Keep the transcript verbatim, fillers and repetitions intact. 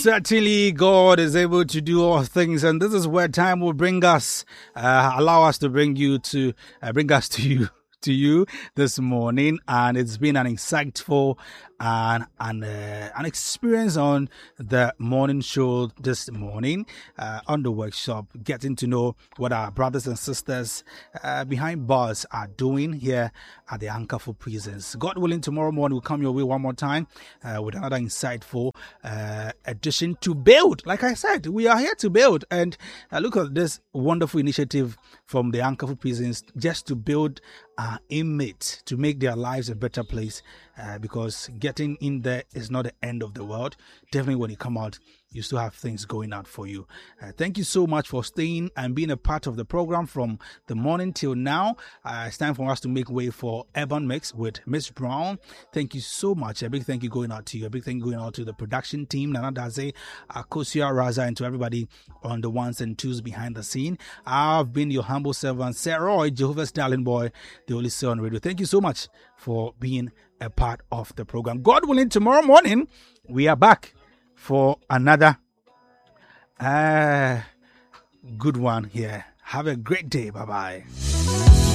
Certainly, God is able to do all things, and this is where time will bring us, uh, allow us to bring you to, uh, bring us to you. to you this morning, and it's been an insightful and an, uh, an experience on the morning show this morning, uh, on the workshop, getting to know what our brothers and sisters uh, behind bars are doing here at the Ankafu prisons. God willing, tomorrow morning we'll come your way one more time uh, with another insightful uh, edition to build. Like I said, we are here to build, and uh, look at this wonderful initiative from the Ankafu prisons just to build uh, inmates, to make their lives a better place, uh, because getting in there is not the end of the world. Definitely when you come out, you still have things going out for you. Uh, thank you so much for staying and being a part of the program from the morning till now. Uh, it's time for us to make way for Urban Mix with Miss Brown. Thank you so much. A big thank you going out to you. A big thank you going out to the production team, Nana Daze, Akosia Raza, and to everybody on the ones and twos behind the scene. I've been your humble servant, Sarah, Jehovah's darling boy, the Holy Son Radio. Thank you so much for being a part of the program. God willing, tomorrow morning, we are back for another uh, good one here. Have a great day. Bye-bye.